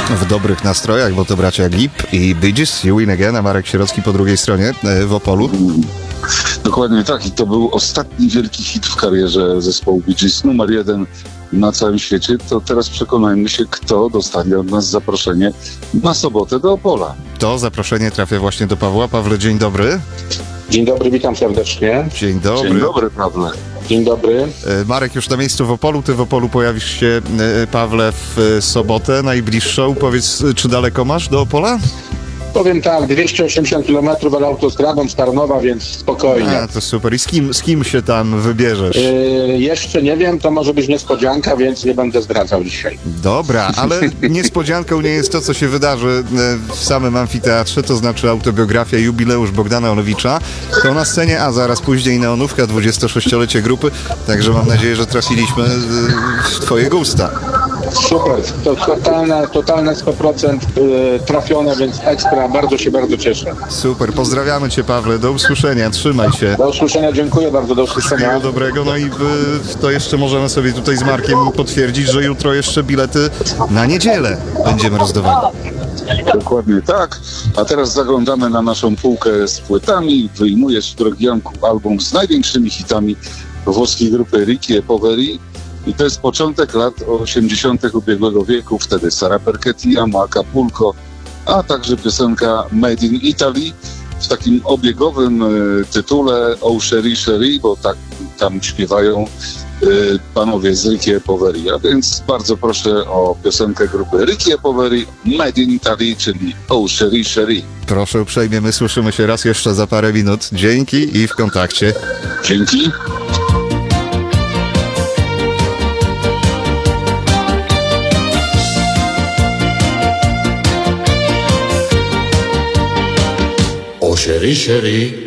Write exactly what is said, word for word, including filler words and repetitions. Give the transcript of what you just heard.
w dobrych nastrojach, bo to bracia Gibb i Bee Gees, You Win Again, a Marek Sierocki po drugiej stronie e, w Opolu. Dokładnie tak i to był ostatni wielki hit w karierze zespołu Bee Gees, numer jeden na całym świecie. To teraz przekonajmy się, kto dostanie od nas zaproszenie na sobotę do Opola. To zaproszenie trafia właśnie do Pawła. Pawle, dzień dobry. Dzień dobry, witam serdecznie. Dzień dobry. Dzień dobry, Pawle. Dzień dobry. E, Marek już na miejscu w Opolu. Ty w Opolu pojawisz się, e, Pawle, w e, sobotę najbliższą. Powiedz, e, czy daleko masz do Opola? Powiem tak, dwieście osiemdziesiąt kilometrów ale autostradą z Tarnowa, więc spokojnie. A, to super. I z kim, z kim się tam wybierzesz? Yy, jeszcze nie wiem, to może być niespodzianka, więc nie będę zdradzał dzisiaj. Dobra, ale niespodzianką nie jest to, co się wydarzy e, w samym amfiteatrze, to znaczy autobiografia, jubileusz Bogdana Onowicza. To na scenie, a zaraz później neonówka, dwudziestosześciolecie grupy, także mam nadzieję, że trafiliśmy e, w twoje gusta. Super, to totalne, totalne sto procent yy, trafione, więc ekstra, bardzo się bardzo cieszę. Super, pozdrawiamy cię, Pawle, do usłyszenia, trzymaj się. Do usłyszenia, dziękuję bardzo, do usłyszenia. Wszystkiego dobrego, no i y, to jeszcze możemy sobie tutaj z Markiem potwierdzić, że jutro jeszcze bilety na niedzielę będziemy rozdawali. Dokładnie tak. A teraz zaglądamy na naszą półkę z płytami. Wyjmujesz, drogi Janku, album z największymi hitami włoskiej grupy Ricky e Poveri. I to jest początek lat osiemdziesiątych ubiegłego wieku. Wtedy Sara Perchettia, Acapulco, a także piosenka Made in Italy w takim obiegowym y, tytule Oh Sherry Sherry, bo tak tam śpiewają y, panowie z Ricky e Poveri. A więc bardzo proszę o piosenkę grupy Ricky e Poveri Made in Italy, czyli Oh Sherry Sherry. Proszę uprzejmie, my słyszymy się raz jeszcze za parę minut. Dzięki i w kontakcie. Dzięki. Oh chérie, chérie,